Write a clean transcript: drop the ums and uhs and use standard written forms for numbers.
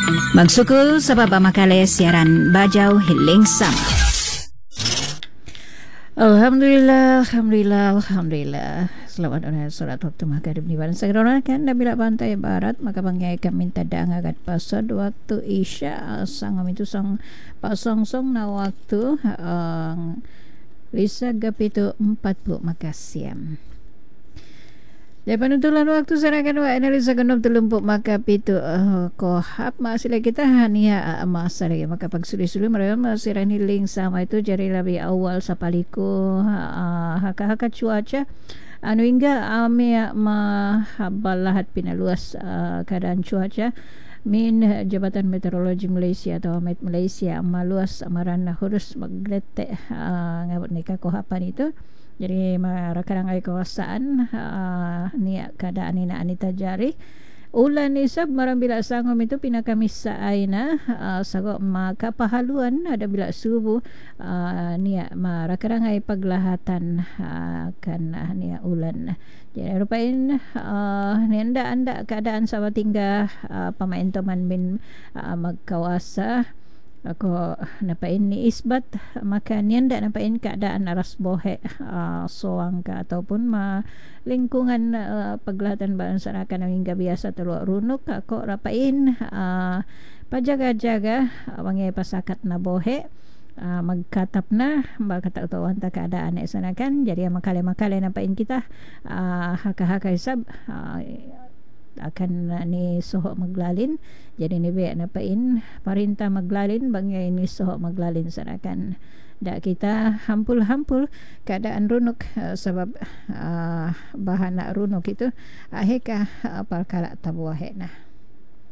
Magsukul sa papamakali siaran Bajau Hiling Sama. Alhamdulillah, Alhamdulillah, Alhamdulillah. Selamat datang solat waktu maghrib di badan segera kan bila pantai barat maka panggil kami tadang agak pasad waktu isya sang itu sang pasong na waktu Lisa gapitu 40 maka siam. Japan utulan waktu serahkan wa analisa genop telumpuk maka pitu kohap masih lagi kita hanya masa lagi maka pagsuli-suli mereka masih rani link sama itu jari lebih awal sapaliku haka-haka cuaca anu hingga ame mahabalahat pinaluas keadaan cuaca min Jabatan Meteorologi Malaysia atau Met Malaysia maluas amaran hurus maglete ngabut nikah kohapan itu. Jadi rakan ay kawasan niya keadaan ina anita jari ulan isab marang bila sangom itu pinakamisya ay na sago makapahaluan ada bila subuh niya rakan ay paglahatan kan niya ulan. Jadi rupain anda keadaan sama tinggal pamain teman bin magkawasa ako napain ni isbat maka niyan da napain keadaan aras bohe soang ka ataupun lingkungan paglahatan bansarakan hingga biasa teluak runuk ako rapain pajaga-jaga wangi pasakat na bohe magkatap na magkatautawan ta keadaan na isanakan jadi makale-makale napain kita haka-haka isab akan ni soho maglalin jadi ni biak napain parintah maglalin bangya ini soho maglalin sarakan dak kita hampul-hampul keadaan runuk sebab bahan nak runuk itu ahika perkara tabuah nah